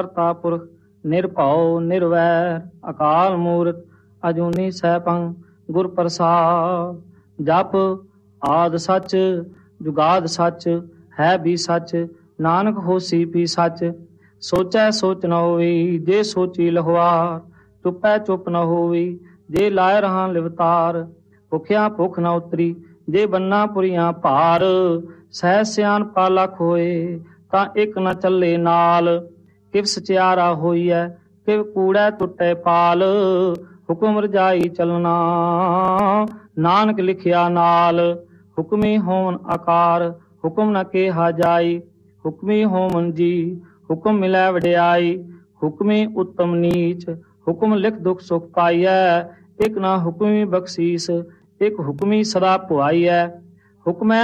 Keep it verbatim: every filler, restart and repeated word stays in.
ਕਰਤਾ ਪੁਰਖ ਨਿਰਭਉ ਨਿਰਵੈਰ ਅਕਾਲ ਮੂਰਤ ਅਜੂਨੀ ਸੈਭੰ ਗੁਰ ਪ੍ਰਸਾਦ। ਜਪ ਆਦਿ ਸੱਚ ਜੁਗਾਦ ਸੱਚ ਹੈ ਵੀ ਸੱਚ ਨਾਨਕ ਹੋਸੀ ਵੀ ਸੱਚ। ਸੋਚੈ ਸੋਚ ਨ ਹੋਈ ਜੇ ਸੋਚੀ ਲਹੁਆਰ ਚੁੱਪੈ ਚੁੱਪ ਨ ਹੋਈ ਜੇ ਲਾਇ ਰਹਾ ਲਿਵਤਾਰ। ਭੁਖਿਆ ਭੁੱਖ ਨ ਉਤਰੀ ਜੇ ਬੰਨਾ ਪੁਰੀਆਂ ਭਾਰ। ਸਹਿ ਸਿਆਣਪਾ ਲੱਖ ਹੋਏ ਤਾਂ ਇੱਕ ਨ ਚੱਲੇ ਨਾਲ। ਕਿਵ ਸਚਿਆਰਾ ਹੋਈਐ ਕਿਵ ਕੂੜੈ ਟੁੱਟੈ ਪਾਲ। ਹੁਕਮ ਰਜਾਈ ਚਲਣਾ ਨਾਨਕ ਲਿਖਿਆ ਨਾਲ। ਹੁਕਮੀ ਹੋਵਨ ਆਕਾਰ ਹੁਕਮ ਨ ਕਿਹਾ ਜਾਈ। ਹੁਕਮੀ ਹੋਵਨ ਜੀ ਹੁਕਮ ਮਿਲੈ ਵਡਿਆਈ। ਹੁਕਮੀ ਉੱਤਮ ਨੀਚ ਹੁਕਮ ਲਿਖ ਦੁਖ ਸੁਖ ਪਾਈਐ। ਇੱਕ ਨਾ ਹੁਕਮੀ ਬਖਸ਼ੀਸ ਇੱਕ ਹੁਕਮੀ ਸਦਾ ਭੁਆਈਐ। ਹੁਕਮੈ